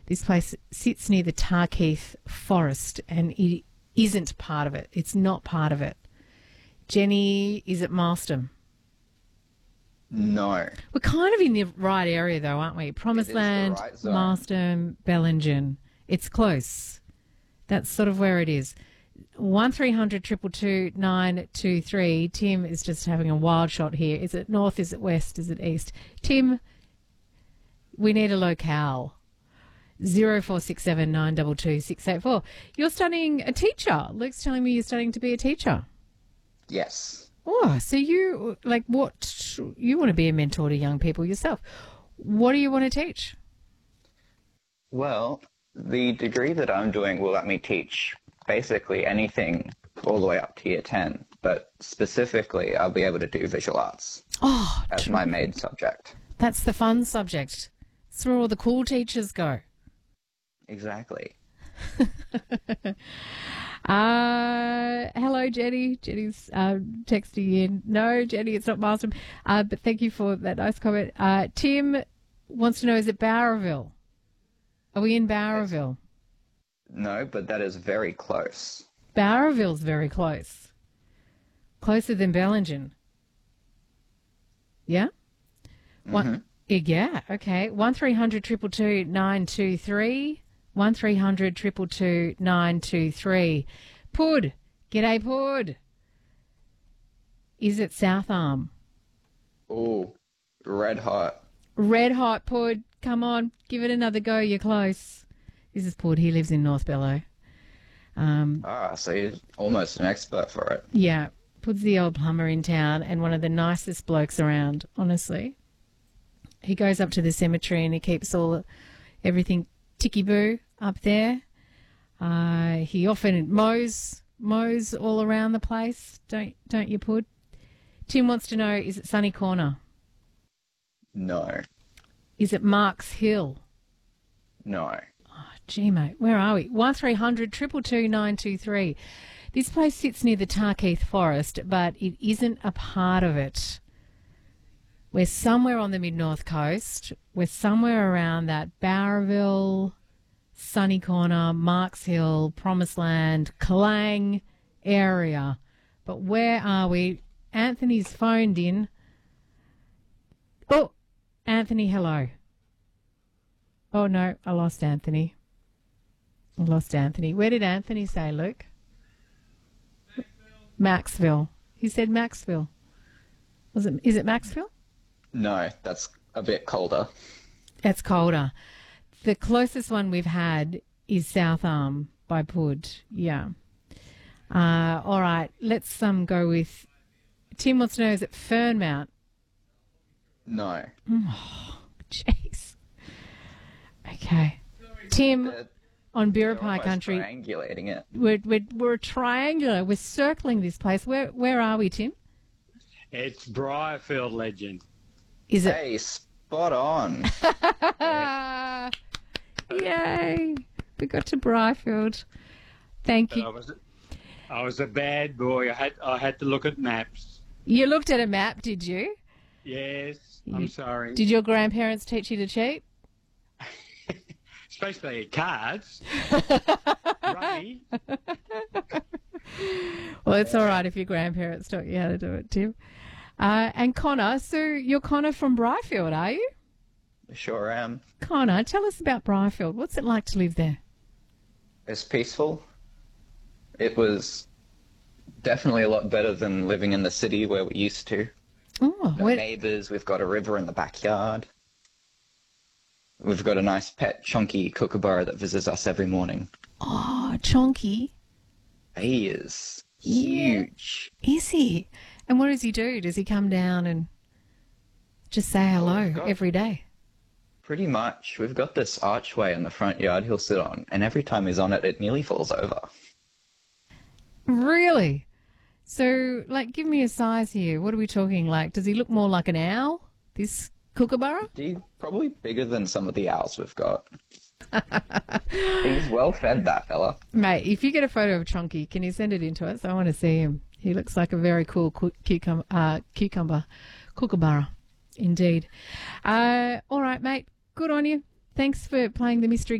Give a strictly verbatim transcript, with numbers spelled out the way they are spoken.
This place sits near the Tarkeith Forest and it isn't part of it. It's not part of it. Jenny, is it Marston? No. We're kind of in the right area though, aren't we? Promised Land, right zone. Marston, Bellingen. It's close. That's sort of where it is. One three hundred two two two nine two three. Tim is just having a wild shot here. Is it north? Is it west? Is it east? Tim, we need a locale. Zero four six seven nine two two six eight four. You're studying a teacher. Luke's telling me you're studying to be a teacher. Yes. Oh, so you like what? You want to be a mentor to young people yourself. What do you want to teach? Well, the degree that I'm doing will let me teach basically anything all the way up to year ten, but specifically I'll be able to do visual arts Oh, as tr- my main subject. that's the fun subject. It's where all the cool teachers go. Exactly. Uh, hello, Jenny. Jenny's uh, texting in. No, Jenny, it's not Marston. Uh, but thank you for that nice comment. Uh, Tim wants to know, is it Bowraville? Are we in Bowraville? No, but that is very close. Bowraville's very close. Closer than Bellingen. Yeah? One, yeah, okay. One three hundred two two two nine two three. One three hundred two two two nine two three. Pud. G'day, Pud. Is it South Arm? Ooh, red hot. Red hot, Pud. Come on, give it another go. You're close. This is Pud. He lives in North Bellow. Um, Ah, so you're almost an expert for it. yeah, Pud's the old plumber in town and one of the nicest blokes around, honestly. He goes up to the cemetery and he keeps all everything ticky-boo up there. Uh, he often mows mows all around the place, don't don't you, Pud? Tim wants to know, is it Sunny Corner? No. Is it Marks Hill? No. Oh, gee, mate, where are we? one three hundred two two two nine two three. This place sits near the Tarkeith Forest, but it isn't a part of it. We're somewhere on the mid-north coast. We're somewhere around that Bowraville, Sunny Corner, Marks Hill, Promised Land, Klang area. But where are we? Anthony's phoned in. Oh, Anthony, hello. Oh, no, I lost Anthony. I lost Anthony. Where did Anthony say, Luke? Maxville. Maxville. He said Maxville. Was it? Is it Maxville? No, that's a bit colder. It's colder. The closest one we've had is South Arm by Pud. Yeah. Uh, all right. Let's um go with Tim wants to know, is it Fernmount? No. Oh, jeez. Okay. Tim, They're, on they're Biripi almost country, triangulating it. we're, we're, we're triangular. We're circling this place. Where where are we, Tim? It's Briarfield, legend. Is it? Hey, spot on. Yay. We got to Briarfield. Thank I you. was, I was a bad boy. I had I had to look at maps. You looked at a map, did you? Yes, You- I'm sorry. Did your grandparents teach you to cheat? Especially at cards. Rummy. Well, it's all right if your grandparents taught you how to do it, Tim. Uh, and Connor, so you're Connor from Briarfield, are you? Sure am. Connor, tell us about Briarfield. What's it like to live there? It's peaceful. It was definitely a lot better than living in the city where we used to. Oh, No where, neighbours, we've got a river in the backyard. We've got a nice pet chunky kookaburra that visits us every morning. oh, Chonky. He is Yeah. huge. Is he? And what does he do? Does he come down and just say hello God. every day? Pretty much. We've got this archway in the front yard he'll sit on, and every time he's on it, it nearly falls over. Really? So, like, give me a size here. What are we talking like? Does he look more like an owl, this kookaburra? He's probably bigger than some of the owls we've got. He's well fed, that fella. Mate, if you get a photo of Chonky, can you send it in to us? I want to see him. He looks like a very cool cu- cucumber, uh, cucumber, kookaburra, indeed. Uh, all right, mate. Good on you. Thanks for playing the mystery